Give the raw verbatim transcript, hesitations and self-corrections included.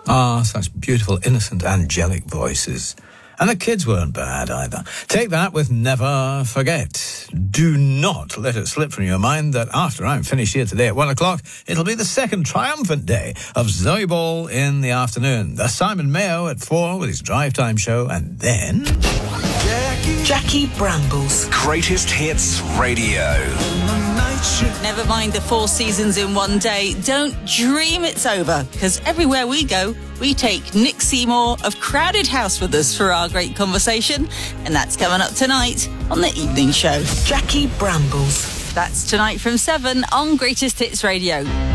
Ah, such beautiful, innocent, angelic voices. And the kids weren't bad either. Take that with Never Forget. Do not let it slip from your mind that after I'm finished here today at one o'clock, it'll be the second triumphant day of Zoe Ball in the afternoon. The Simon Mayo at four with his drive time show, and then... Jackie, Jackie Brambles. Greatest Hits Radio. Never mind the four seasons in one day. Don't dream it's over, because everywhere we go, we take Nick Seymour of Crowded House with us for our great conversation, and that's coming up tonight on The Evening Show. Jackie Brambles. That's tonight from seven on Greatest Hits Radio.